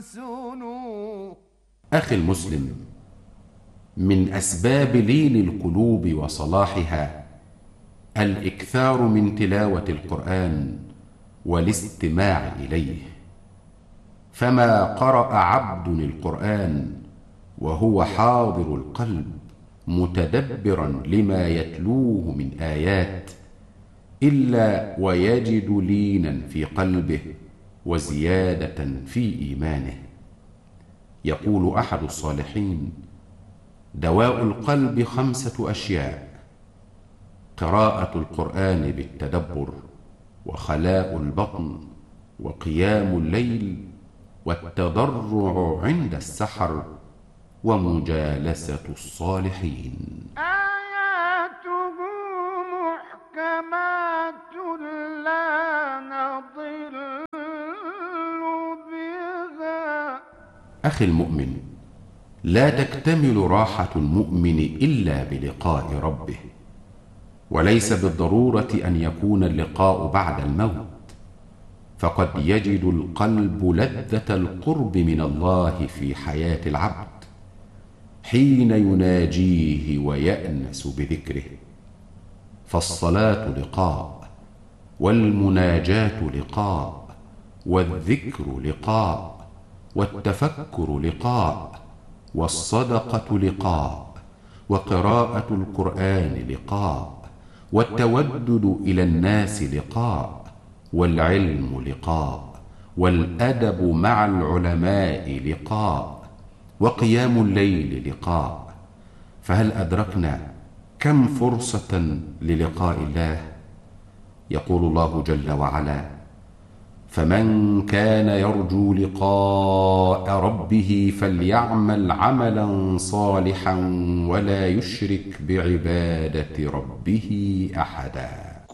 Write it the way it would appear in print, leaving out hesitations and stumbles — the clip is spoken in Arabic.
أخي المسلم، من أسباب لين القلوب وصلاحها الإكثار من تلاوة القرآن والاستماع إليه. فما قرأ عبد القرآن وهو حاضر القلب متدبرا لما يتلوه من آيات إلا ويجد لينا في قلبه وزيادة في إيمانه. يقول أحد الصالحين: دواء القلب 5 أشياء: قراءة القرآن بالتدبر، وخلاء البطن، وقيام الليل، والتضرع عند السحر، ومجالسة الصالحين. آياته محكمات لا نضل بها. أخي المؤمن، لا تكتمل راحة المؤمن إلا بلقاء ربه، وليس بالضرورة أن يكون اللقاء بعد الموت، فقد يجد القلب لذة القرب من الله في حياة العبد حين يناجيه ويأنس بذكره. فالصلاة لقاء، والمناجاة لقاء، والذكر لقاء، والتفكر لقاء، والصدقة لقاء، وقراءة القرآن لقاء، والتودد إلى الناس لقاء، والعلم لقاء، والأدب مع العلماء لقاء، وقيام الليل لقاء. فهل أدركنا كم فرصة للقاء الله؟ يقول الله جل وعلا: فمن كان يرجو لقاء ربه فليعمل عملا صالحا ولا يشرك بعبادة ربه أحدا.